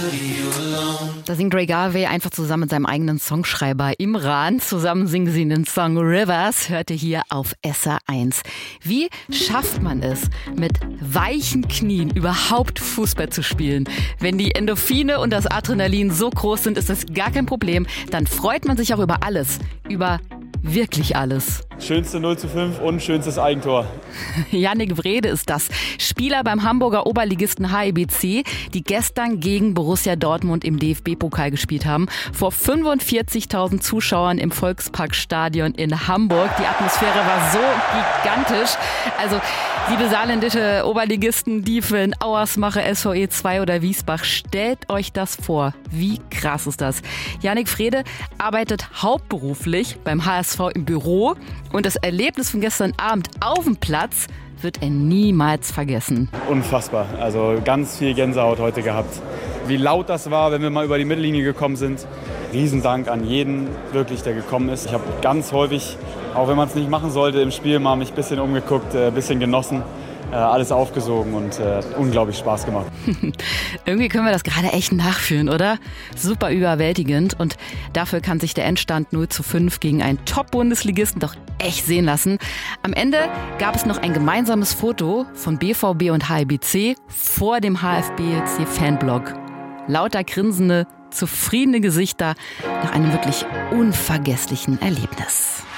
Da singt Ray Garvey einfach zusammen mit seinem eigenen Songschreiber Imran. Zusammen singen sie den Song Rivers, hört ihr hier auf SR1. Wie schafft man es, mit weichen Knien überhaupt Fußball zu spielen? Wenn die Endorphine und das Adrenalin so groß sind, ist das gar kein Problem. Dann freut man sich auch über alles, über wirklich alles. Schönste 0:5 und schönstes Eigentor. Yannick Wrede ist das, Spieler beim Hamburger Oberligisten HIBC, die gestern gegen Borussia Dortmund im DFB-Pokal gespielt haben. Vor 45.000 Zuschauern im Volksparkstadion in Hamburg. Die Atmosphäre war so gigantisch. Also, liebe saarländische Oberligisten, Diefen, Auersmacher, SVE 2 oder Wiesbach, stellt euch das vor. Wie krass ist das? Yannick Wrede arbeitet hauptberuflich beim HSV im Büro. Und das Erlebnis von gestern Abend auf dem Platz wird er niemals vergessen. Unfassbar. Also ganz viel Gänsehaut heute gehabt. Wie laut das war, wenn wir mal über die Mittellinie gekommen sind. Riesendank an jeden, wirklich, der gekommen ist. Ich habe ganz häufig, auch wenn man es nicht machen sollte, im Spiel mal mich ein bisschen umgeguckt, ein bisschen genossen. Alles aufgesogen und unglaublich Spaß gemacht. Irgendwie können wir das gerade echt nachfühlen, oder? Super überwältigend und dafür kann sich der Endstand 0:5 gegen einen Top-Bundesligisten doch echt sehen lassen. Am Ende gab es noch ein gemeinsames Foto von BVB und HIBC vor dem HFBC-Fanblog. Lauter grinsende, zufriedene Gesichter nach einem wirklich unvergesslichen Erlebnis.